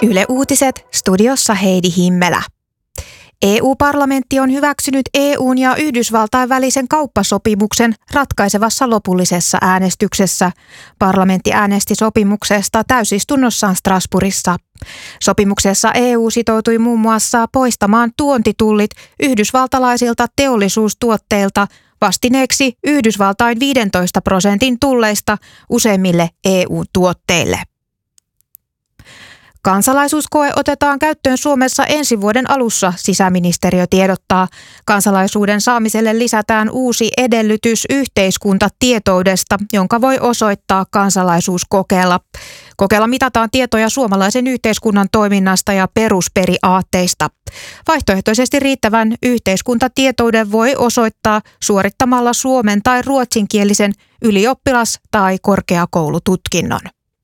Yle Uutiset, studiossa Heidi Himmelä. EU-parlamentti on hyväksynyt EUn ja Yhdysvaltain välisen kauppasopimuksen ratkaisevassa lopullisessa äänestyksessä. Parlamentti äänesti sopimuksesta täysistunnossaan Strasbourgissa. Sopimuksessa EU sitoutui muun muassa poistamaan tuontitullit yhdysvaltalaisilta teollisuustuotteilta vastineeksi Yhdysvaltain 15% tulleista useimmille EU-tuotteille. Kansalaisuuskoe otetaan käyttöön Suomessa ensi vuoden alussa, sisäministeriö tiedottaa. Kansalaisuuden saamiselle lisätään uusi edellytys yhteiskuntatietoudesta, jonka voi osoittaa kansalaisuuskokeella. Kokeella mitataan tietoja suomalaisen yhteiskunnan toiminnasta ja perusperiaatteista. Vaihtoehtoisesti riittävän yhteiskuntatietouden voi osoittaa suorittamalla suomen- tai ruotsinkielisen ylioppilas- tai korkeakoulututkinnon.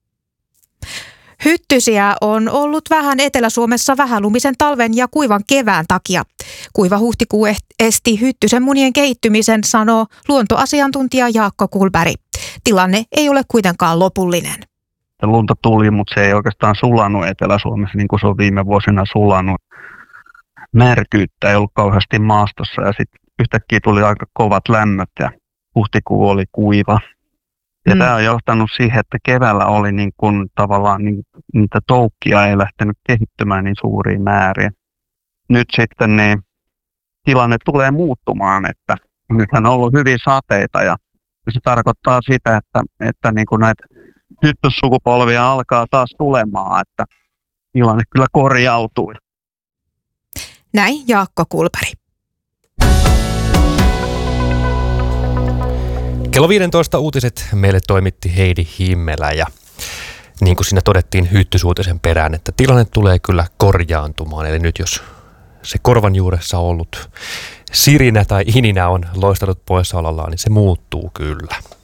Hyttysiä on ollut vähän Etelä-Suomessa vähälumisen talven ja kuivan kevään takia. Kuiva huhtikuu esti hyttysen munien kehittymisen, sanoo luontoasiantuntija Jaakko Kulberg. Tilanne ei ole kuitenkaan lopullinen. Lunta tuli, mutta se ei oikeastaan sulanut Etelä-Suomessa niin kuin se on viime vuosina sulanut. Märkyyttä ei ollut kauheasti maastossa ja sitten yhtäkkiä tuli aika kovat lämmöt ja huhtikuu oli kuiva. Ja tämä on johtanut siihen, että keväällä oli niin kuin tavallaan niitä toukkia ei lähtenyt kehittymään niin suuriin määriin. Nyt sitten niin tilanne tulee muuttumaan, että nythän on ollut hyviä sateita ja se tarkoittaa sitä, että niin kuin näitä hyttyssukupolvia alkaa taas tulemaan, että tilanne kyllä korjautuu. Näin Jaakko Kulberg. Kello 15 uutiset meille toimitti Heidi Himmelä ja niin kuin siinä todettiin hyttysuutisen perään, että tilanne tulee kyllä korjaantumaan. Eli nyt jos se korvan juuressa ollut sirinä tai ininä on loistanut poissaolollaan, niin se muuttuu kyllä.